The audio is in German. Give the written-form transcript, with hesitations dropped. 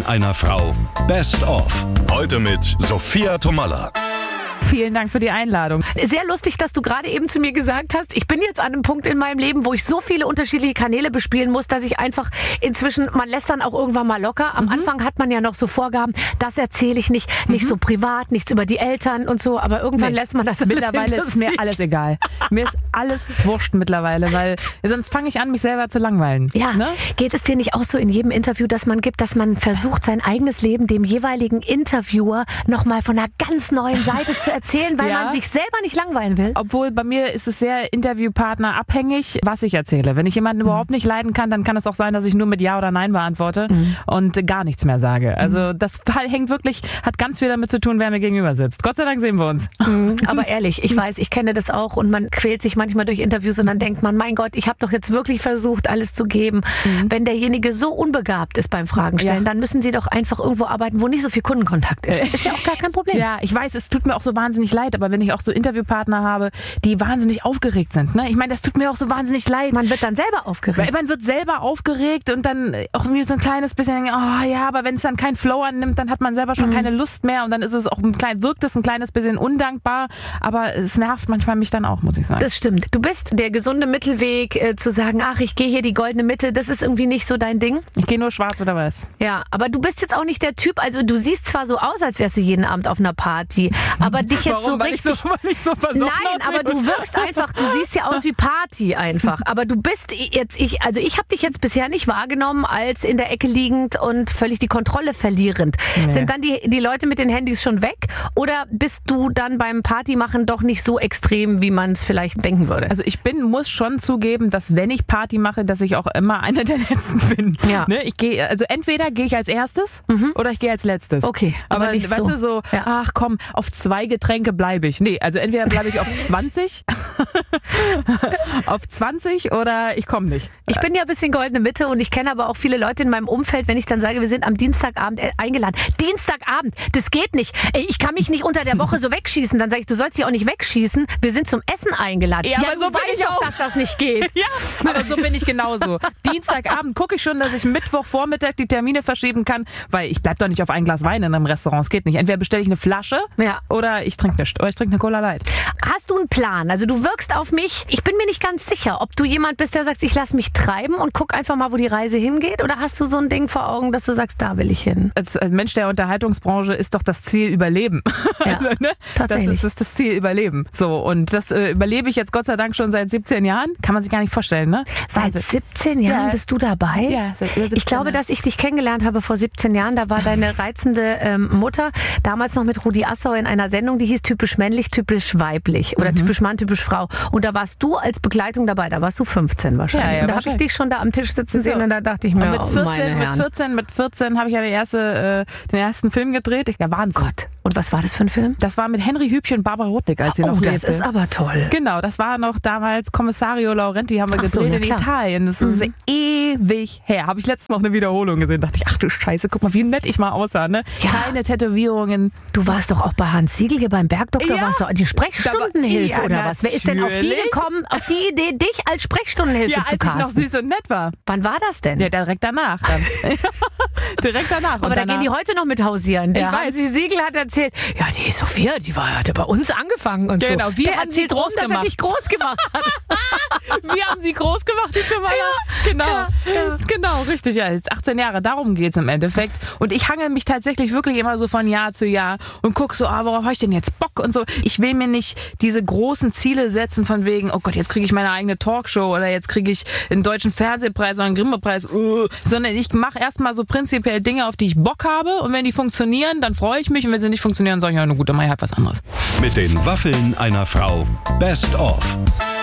Waffeln einer Frau. Best of. Heute mit Sophia Tomalla. Vielen Dank für die Einladung. Sehr lustig, dass du gerade eben zu mir gesagt hast, ich bin jetzt an einem Punkt in meinem Leben, wo ich so viele unterschiedliche Kanäle bespielen muss, dass ich einfach inzwischen, man lässt dann auch irgendwann mal locker. Am Anfang hat man ja noch so Vorgaben, das erzähle ich nicht so privat, nichts über die Eltern und so, aber irgendwann lässt man das. Mittlerweile ist mir alles egal. Mir ist alles wurscht mittlerweile, weil sonst fange ich an, mich selber zu langweilen. Ja, ne? Geht es dir nicht auch so in jedem Interview, das man gibt, dass man versucht, sein eigenes Leben dem jeweiligen Interviewer nochmal von einer ganz neuen Seite zu erzählen, weil man sich selber nicht langweilen will? Obwohl bei mir ist es sehr Interviewpartner abhängig, was ich erzähle. Wenn ich jemanden überhaupt nicht leiden kann, dann kann es auch sein, dass ich nur mit Ja oder Nein beantworte und gar nichts mehr sage. Also das hängt wirklich, hat ganz viel damit zu tun, wer mir gegenüber sitzt. Gott sei Dank sehen wir uns. Aber ehrlich, ich weiß, ich kenne das auch und man quält sich manchmal durch Interviews und dann denkt man, mein Gott, ich habe doch jetzt wirklich versucht, alles zu geben. Wenn derjenige so unbegabt ist beim Fragen stellen, dann müssen sie doch einfach irgendwo arbeiten, wo nicht so viel Kundenkontakt ist. Ist ja auch gar kein Problem. Ja, ich weiß, es tut mir auch so wahnsinnig leid, aber wenn ich auch so Interviewpartner habe, die wahnsinnig aufgeregt sind, ne? Ich meine, das tut mir auch so wahnsinnig leid. Man wird dann selber aufgeregt. Man wird selber aufgeregt und dann auch irgendwie so ein kleines bisschen, oh ja, aber wenn es dann keinen Flow annimmt, dann hat man selber schon keine Lust mehr und dann ist es auch wirkt es ein kleines bisschen undankbar, aber es nervt manchmal mich dann auch, muss ich sagen. Das stimmt. Du bist der gesunde Mittelweg, zu sagen, ach, ich gehe hier die goldene Mitte, das ist irgendwie nicht so dein Ding? Ich gehe nur schwarz oder weiß. Ja, aber du bist jetzt auch nicht der Typ, also du siehst zwar so aus, als wärst du jeden Abend auf einer Party, aber dich jetzt so richtig... Weil ich so versoffen Nein, aber du wirkst einfach, du siehst ja aus wie Party einfach, aber du bist jetzt, ich habe dich jetzt bisher nicht wahrgenommen als in der Ecke liegend und völlig die Kontrolle verlierend. Nee. Sind dann die Leute mit den Handys schon weg oder bist du dann beim Partymachen doch nicht so extrem, wie man es vielleicht denken würde? Also ich muss schon zugeben, dass wenn ich Party mache, dass ich auch immer einer der Letzten bin. Ja. Ne? Also entweder gehe ich als erstes oder ich gehe als letztes. Okay, aber nicht weißt du, so, ach komm, auf 2 Getränke bleibe ich. Nee, also entweder bleibe ich auf 20 auf 20 oder ich komme nicht. Ich bin ja ein bisschen goldene Mitte und ich kenne aber auch viele Leute in meinem Umfeld, wenn ich dann sage, wir sind am Dienstagabend eingeladen. Dienstagabend, das geht nicht. Ich kann mich nicht unter der Woche so wegschießen. Dann sage ich, du sollst dich auch nicht wegschießen. Wir sind zum Essen eingeladen. Ja, aber du so bin weißt ich doch, auch, dass das nicht geht. Ja, aber so bin ich genauso. Dienstagabend gucke ich schon, dass ich Mittwochvormittag die Termine verschieben kann, weil ich bleib doch nicht auf ein Glas Wein in einem Restaurant. Es geht nicht. Entweder bestelle ich eine Flasche oder ich trinke nichts. Oder ich trinke eine Cola Light. Hast du einen Plan? Also du wirkst auf mich, ich bin mir nicht ganz sicher, ob du jemand bist, der sagt, ich lasse mich treiben und guck einfach mal, wo die Reise hingeht, oder hast du so ein Ding vor Augen, dass du sagst, da will ich hin? Als Mensch der Unterhaltungsbranche ist doch das Ziel Überleben. Ja, also, ne? tatsächlich. Das ist das Ziel Überleben. So, und das überlebe ich jetzt Gott sei Dank schon seit 17 Jahren. Kann man sich gar nicht vorstellen, ne? Seit 17 Jahren bist du dabei? Ja, seit 17 Ich glaube, dass ich dich kennengelernt habe vor 17 Jahren. Da war deine reizende Mutter damals noch mit Rudi Assauer in einer Sendung, die hieß Typisch männlich, typisch weiblich oder typisch Mann, typisch Frau. Und da warst du als Begleitung dabei. Da warst du 15 wahrscheinlich. Ja, und da habe ich dich schon da am Tisch sitzen sehen und da dachte ich mir, mit 14 habe ich ja den ersten Film gedreht. Ja, Wahnsinn. Gott. Und was war das für ein Film? Das war mit Henry Hübchen und Barbara Rudnick, als sie noch lebte. Das ist aber toll. Genau, das war noch damals Kommissario Laurenti, haben wir gedreht in Italien. Das ist ewig her. Habe ich letztens noch eine Wiederholung gesehen. Dachte ich, ach du Scheiße, guck mal, wie nett ich mal aussah. Ne? Ja. Keine Tätowierungen. Du warst doch auch bei Hans Siegel hier beim Bergdoktor, warst du die Sprechstundenhilfe oder was? Wer ist denn auf die gekommen, auf die Idee, dich als Sprechstundenhilfe zu casten? Als ich noch süß und nett war. Wann war das denn? Ja, direkt danach. Dann. Direkt danach. Aber da gehen die heute noch mit hausieren. Der Hansi Siegel hat erzählt, ja, die Sophia, hatte bei uns angefangen und genau, so. Wir der erzählt rum, dass er dich groß gemacht hat. Wir haben sie groß gemacht, die Tomalla. Genau. Ja. Genau, richtig. Ja, jetzt 18 Jahre, darum geht's im Endeffekt. Und ich hangel mich tatsächlich wirklich immer so von Jahr zu Jahr und gucke so, worauf habe ich denn jetzt Bock und so. Ich will mir nicht diese großen Ziele setzen von wegen, oh Gott, jetzt kriege ich meine eigene Talkshow oder jetzt kriege ich einen deutschen Fernsehpreis oder einen Grimme-Preis, sondern ich mache erstmal so prinzipiell Dinge, auf die ich Bock habe, und wenn die funktionieren, dann freue ich mich, und wenn sie nicht funktionieren, sage ich, ja, na gut, dann mache ich halt was anderes. Mit den Waffeln einer Frau. Best of.